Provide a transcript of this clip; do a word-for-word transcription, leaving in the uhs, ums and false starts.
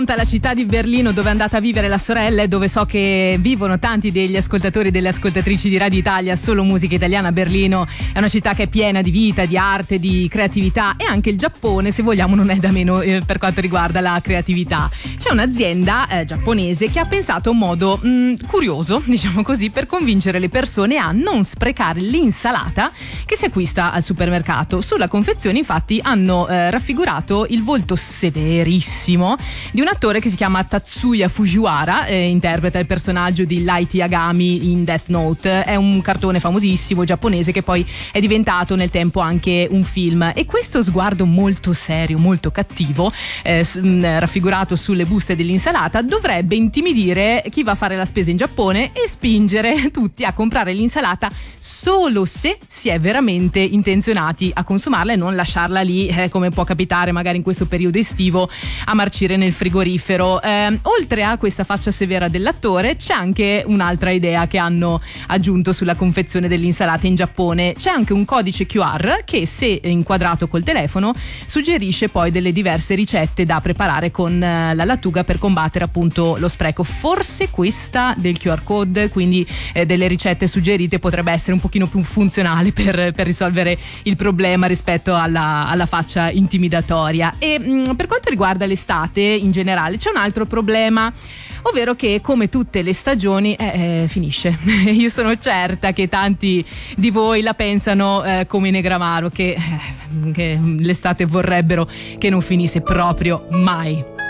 La città di Berlino dove è andata a vivere la sorella e dove so che vivono tanti degli ascoltatori e delle ascoltatrici di Radio Italia. Solo musica italiana. Berlino è una città che è piena di vita, di arte, di creatività, e anche il Giappone, se vogliamo, non è da meno eh, per quanto riguarda la creatività. C'è un'azienda eh, giapponese che ha pensato a un modo mh, curioso, diciamo così, per convincere le persone a non sprecare l'insalata che si acquista al supermercato. Sulla confezione infatti hanno eh, raffigurato il volto severissimo di un attore che si chiama Tatsuya Fujiwara, eh, interpreta il personaggio di Light Yagami in Death Note. È un cartone famosissimo giapponese che poi è diventato nel tempo anche un film, e questo sguardo molto serio, molto cattivo, eh, raffigurato sulle buste dell'insalata, dovrebbe intimidire chi va a fare la spesa in Giappone e spingere tutti a comprare l'insalata solo se si è veramente intenzionati a consumarla e non lasciarla lì, eh, come può capitare magari in questo periodo estivo, a marcire nel frigorifero. Eh, oltre a questa faccia severa dell'attore, c'è anche un'altra idea che hanno aggiunto sulla confezione dell'insalata in Giappone. C'è anche un codice Q R che, se inquadrato col telefono, suggerisce poi delle diverse ricette da preparare con eh, la lattuga per combattere appunto lo spreco. Forse questa del Q R code, quindi eh, delle ricette suggerite, potrebbe essere un pochino più funzionale per, per risolvere il problema rispetto alla, alla faccia intimidatoria. E mh, per quanto riguarda l'estate in generale, c'è un altro problema, ovvero che, come tutte le stagioni, eh, eh, finisce. Io sono certa che tanti di voi la pensano eh, come Negramaro, che, eh, che l'estate vorrebbero che non finisse proprio mai.